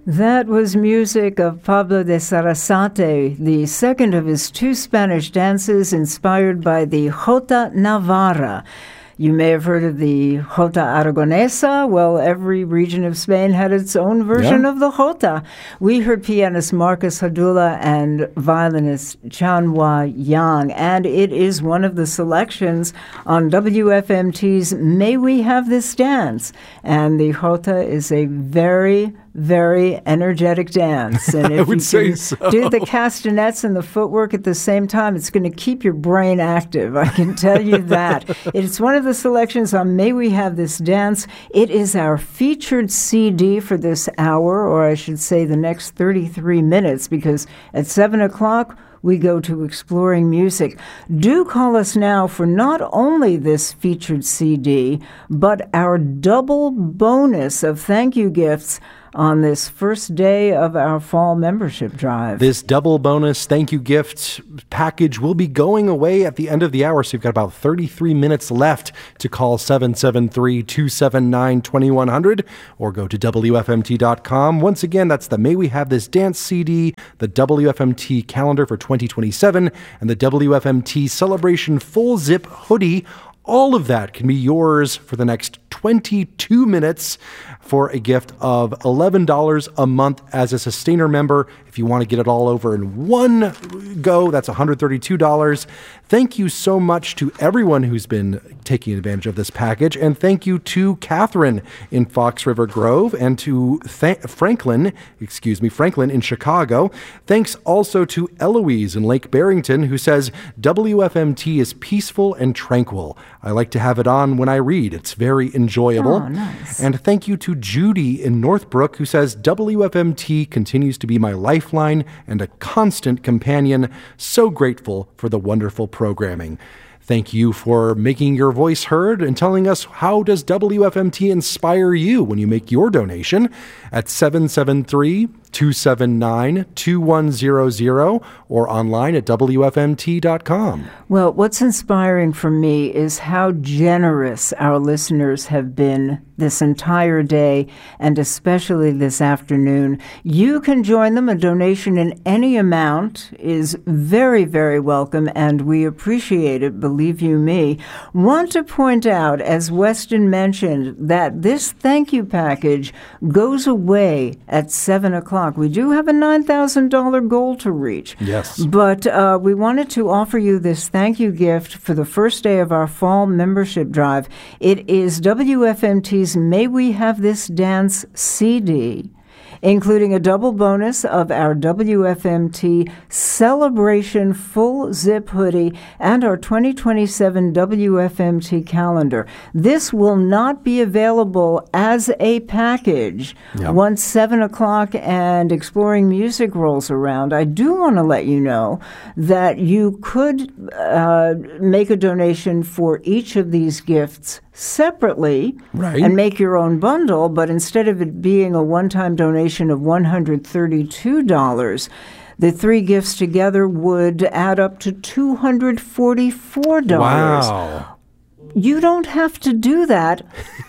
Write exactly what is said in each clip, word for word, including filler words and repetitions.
That was music of Pablo de Sarasate, the second of his two Spanish dances inspired by the Jota Navarra. You may have heard of the Jota Aragonesa. Well, every region of Spain had its own version yeah. of the Jota. We heard pianist Marcus Hadula and violinist Chanhua Yang, and it is one of the selections on W F M T's May We Have This Dance. And the Jota is a very very energetic dance. And if I would you say can so. do the castanets and the footwork at the same time, it's going to keep your brain active. I can tell you that. It's one of the selections on May We Have This Dance. It is our featured C D for this hour, or I should say the next thirty-three minutes, because at seven o'clock, we go to Exploring Music. Do call us now for not only this featured C D, but our double bonus of thank you gifts on this first day of our fall membership drive. This double bonus thank you gift package will be going away at the end of the hour, so you've got about thirty-three minutes left to call seven seven three, two seven nine, two one zero zero or go to W F M T dot com. Once again, that's the May We Have This Dance C D, the W F M T calendar for twenty twenty-seven, and the W F M T Celebration Full Zip Hoodie. All of that can be yours for the next twenty-two minutes for a gift of eleven dollars a month as a Sustainer member. If you want to get it all over in one go, that's one hundred thirty-two dollars. Thank you so much to everyone who's been taking advantage of this package. And thank you to Catherine in Fox River Grove and to Th- Franklin, excuse me, Franklin in Chicago. Thanks also to Eloise in Lake Barrington, who says, W F M T is peaceful and tranquil. I like to have it on when I read. It's very enjoyable. Oh, nice. And thank you to Judy in Northbrook, who says, W F M T continues to be my lifeline and a constant companion. So grateful for the wonderful programming. Thank you for making your voice heard and telling us, how does W F M T inspire you when you make your donation at seven seven three, two seven nine, two one zero zero or online at W F M T dot com. Well, what's inspiring for me is how generous our listeners have been this entire day, and especially this afternoon. You can join them. A donation in any amount is very, very welcome, and we appreciate it, believe you me. Want to point out, as Weston mentioned, that this thank you package goes away at seven o'clock. We do have a nine thousand dollars goal to reach. Yes. But uh, we wanted to offer you this thank you gift for the first day of our fall membership drive. It is W F M T's May We Have This Dance C D, including a double bonus of our W F M T Celebration Full Zip Hoodie and our twenty twenty-seven W F M T calendar. This will not be available as a package yep. once seven o'clock and Exploring Music rolls around. I do want to let you know that you could uh, make a donation for each of these gifts separately right. and make your own bundle, but instead of it being a one-time donation of one hundred thirty-two dollars, the three gifts together would add up to two hundred forty-four dollars. Wow. You don't have to do that.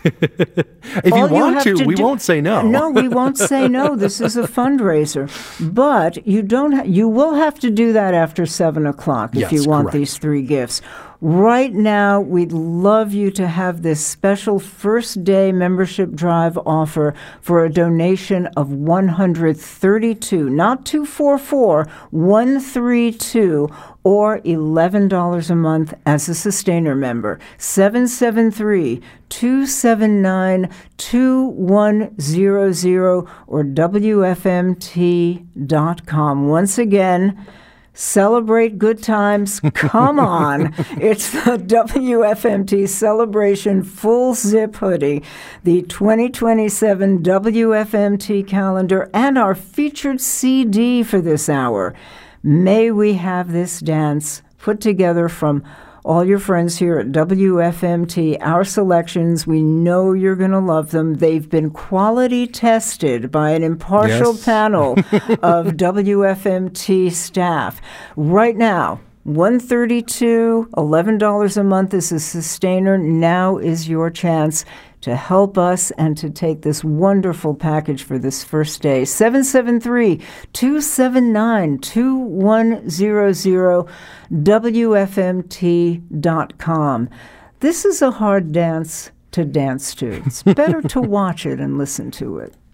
If All you want you to, to we do, won't say no. No, we won't say no. This is a fundraiser. But you don't. Ha- you will have to do that after seven o'clock if yes, you want correct. these three gifts. Right now, we'd love you to have this special first day membership drive offer for a donation of one hundred thirty-two dollars, not two hundred forty-four dollars, one hundred thirty-two dollars, or eleven dollars a month as a Sustainer member. seven seven three, two seven nine, two one zero zero or W F M T dot com. Once again, celebrate good times. Come on. It's the W F M T Celebration Full Zip Hoodie, the twenty twenty-seven W F M T calendar, and our featured C D for this hour. May We Have This Dance, put together from all your friends here at W F M T. Our selections, we know you're going to love them. They've been quality tested by an impartial yes. panel of W F M T staff. Right now, one hundred thirty-two dollars, eleven dollars a month is a Sustainer. Now is your chance. to help us and to take this wonderful package for this first day. seven seven three, two seven nine, two one zero zero, W F M T dot com. This is a hard dance to dance to. It's better to watch it and listen to it.